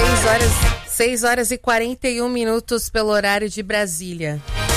6 horas e 41 minutos pelo horário de Brasília.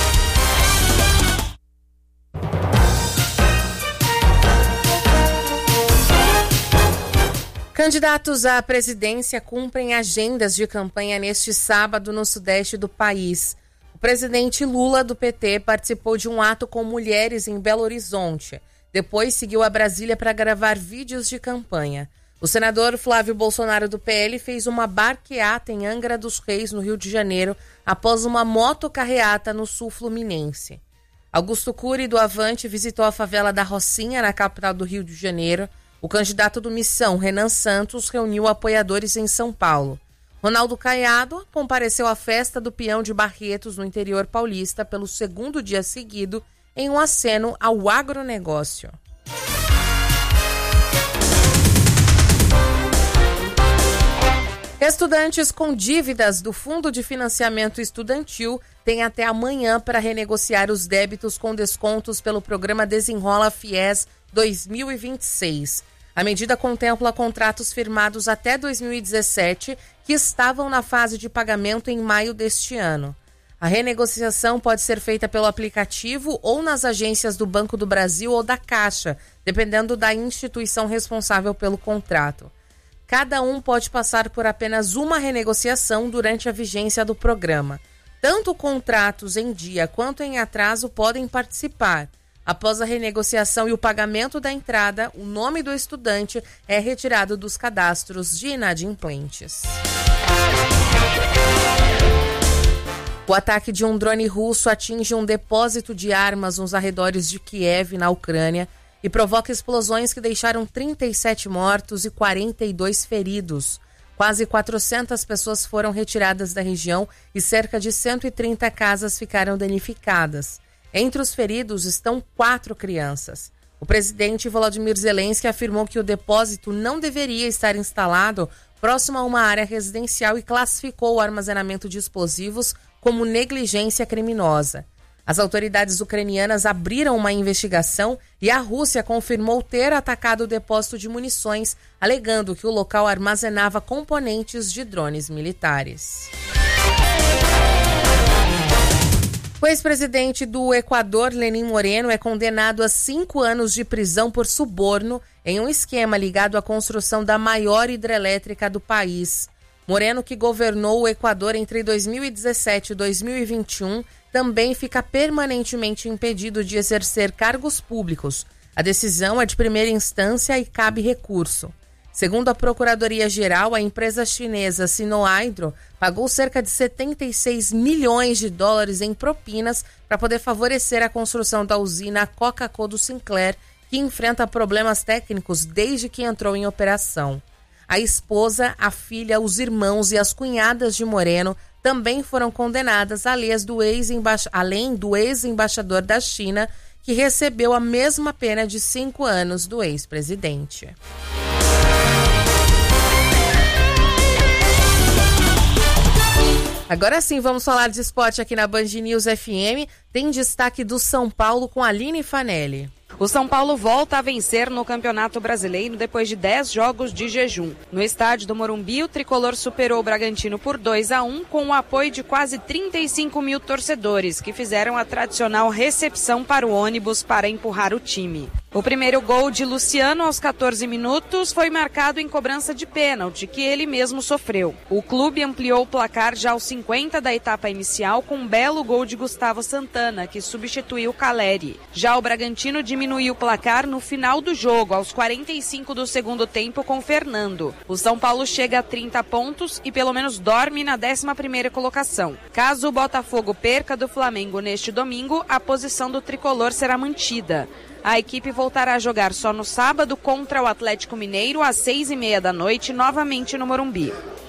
Candidatos à presidência cumprem agendas de campanha neste sábado no sudeste do país. O presidente Lula, do PT, participou de um ato com mulheres em Belo Horizonte. Depois seguiu a Brasília para gravar vídeos de campanha. O senador Flávio Bolsonaro, do PL, fez uma barqueata em Angra dos Reis, no Rio de Janeiro, após uma motocarreata no sul fluminense. Augusto Cury, do Avante, visitou a favela da Rocinha, na capital do Rio de Janeiro. O candidato do Missão, Renan Santos, reuniu apoiadores em São Paulo. Ronaldo Caiado compareceu à festa do Peão de Barretos, no interior paulista, pelo segundo dia seguido, em um aceno ao agronegócio. Estudantes com dívidas do Fundo de Financiamento Estudantil têm até amanhã para renegociar os débitos com descontos pelo programa Desenrola Fies 2026. A medida contempla contratos firmados até 2017 que estavam na fase de pagamento em maio deste ano. A renegociação pode ser feita pelo aplicativo ou nas agências do Banco do Brasil ou da Caixa, dependendo da instituição responsável pelo contrato. Cada um pode passar por apenas uma renegociação durante a vigência do programa. Tanto contratos em dia quanto em atraso podem participar. Após a renegociação e o pagamento da entrada, o nome do estudante é retirado dos cadastros de inadimplentes. O ataque de um drone russo atinge um depósito de armas nos arredores de Kiev, na Ucrânia, e provoca explosões que deixaram 37 mortos e 42 feridos. Quase 400 pessoas foram retiradas da região e cerca de 130 casas ficaram danificadas. Entre os feridos estão 4 crianças. O presidente Volodymyr Zelensky afirmou que o depósito não deveria estar instalado próximo a uma área residencial e classificou o armazenamento de explosivos como negligência criminosa. As autoridades ucranianas abriram uma investigação e a Rússia confirmou ter atacado o depósito de munições, alegando que o local armazenava componentes de drones militares. O ex-presidente do Equador, Lenín Moreno, é condenado a 5 anos de prisão por suborno em um esquema ligado à construção da maior hidrelétrica do país. Moreno, que governou o Equador entre 2017 e 2021, também fica permanentemente impedido de exercer cargos públicos. A decisão é de primeira instância e cabe recurso. Segundo a Procuradoria-Geral, a empresa chinesa Sinohydro pagou cerca de 76 milhões de dólares em propinas para poder favorecer a construção da usina Coca-Cola do Sinclair, que enfrenta problemas técnicos desde que entrou em operação. A esposa, a filha, os irmãos e as cunhadas de Moreno também foram condenadas além do ex-embaixador da China, que recebeu a mesma pena de 5 anos do ex-presidente. Agora sim, vamos falar de esporte aqui na Band News FM. Tem destaque do São Paulo com Aline Fanelli. O São Paulo volta a vencer no Campeonato Brasileiro depois de 10 jogos de jejum. No estádio do Morumbi, o tricolor superou o Bragantino por 2-1 com o apoio de quase 35 mil torcedores, que fizeram a tradicional recepção para o ônibus para empurrar o time. O primeiro gol de Luciano aos 14 minutos foi marcado em cobrança de pênalti, que ele mesmo sofreu. O clube ampliou o placar já aos 50 da etapa inicial com um belo gol de Gustavo Santana, que substituiu Caleri. Já o Bragantino diminuiu o placar no final do jogo, aos 45 do segundo tempo, com Fernando. O São Paulo chega a 30 pontos e pelo menos dorme na 11ª colocação. Caso o Botafogo perca do Flamengo neste domingo, a posição do tricolor será mantida. A equipe voltará a jogar só no sábado contra o Atlético Mineiro às 6h30 da noite, novamente no Morumbi.